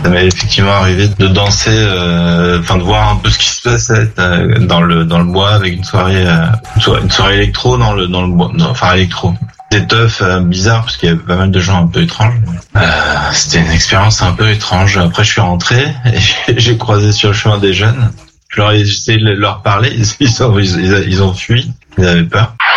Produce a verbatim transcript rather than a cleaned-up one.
Ça m'est effectivement arrivé de danser, euh, enfin de voir un peu ce qui se passait euh, dans le dans le bois avec une soirée, euh, une soirée, une soirée électro dans le dans le bois, non, enfin électro. C'était tough, euh, bizarre parce qu'il y avait pas mal de gens un peu étranges. Euh, c'était une expérience un peu étrange. Après, je suis rentré et j'ai croisé sur le chemin des jeunes. Je leur ai essayé de leur parler, ils ont ils, ils, ils ont fui, ils avaient peur.